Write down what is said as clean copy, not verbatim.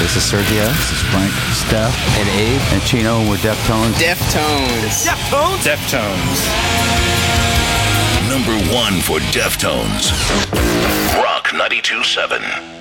This is Sergio. This is Frank, Steph, and Abe, and Chino. We're Deftones. Deftones. Deftones? Deftones. Number 1 for Deftones. Rock 92.7.